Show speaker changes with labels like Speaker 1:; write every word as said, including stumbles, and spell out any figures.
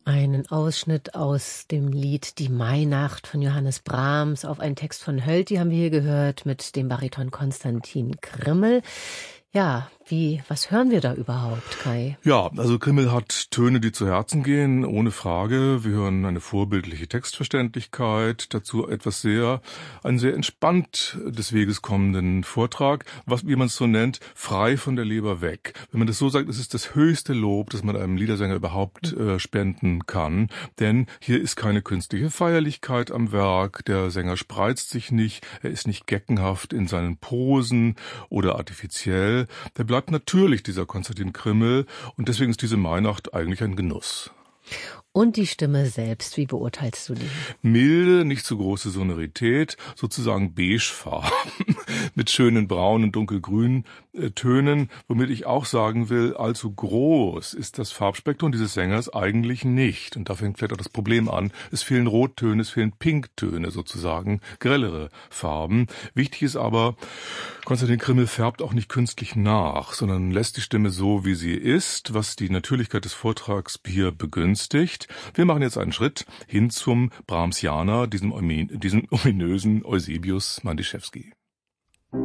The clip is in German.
Speaker 1: Einen Ausschnitt aus dem Lied Die Mainacht von Johannes Brahms auf einen Text von Hölty haben wir hier gehört mit dem Bariton Konstantin Krimmel. Ja, wie, was hören wir da überhaupt, Kai?
Speaker 2: Ja, also Krimmel hat Töne, die zu Herzen gehen, ohne Frage. Wir hören eine vorbildliche Textverständlichkeit, dazu etwas sehr, einen sehr entspannt des Weges kommenden Vortrag, was, wie man es so nennt, frei von der Leber weg. Wenn man das so sagt, es ist das höchste Lob, das man einem Liedersänger überhaupt äh, spenden kann, denn hier ist keine künstliche Feierlichkeit am Werk, der Sänger spreizt sich nicht, er ist nicht geckenhaft in seinen Posen oder artifiziell. Der bleibt natürlich, dieser Konstantin Krimmel, und deswegen ist diese Mainacht eigentlich ein Genuss.
Speaker 1: Und die Stimme selbst, wie beurteilst du die?
Speaker 2: Milde, nicht zu große Sonorität, sozusagen beigefarben, mit schönen braun und dunkelgrünen äh, Tönen, womit ich auch sagen will, allzu groß ist das Farbspektrum dieses Sängers eigentlich nicht. Und da fängt vielleicht auch das Problem an. Es fehlen Rottöne, es fehlen Pinktöne sozusagen, grellere Farben. Wichtig ist aber, Konstantin Krimmel färbt auch nicht künstlich nach, sondern lässt die Stimme so, wie sie ist, was die Natürlichkeit des Vortrags hier begünstigt. Wir machen jetzt einen Schritt hin zum Brahmsianer, diesem, diesem ominösen Eusebius Mandischewski.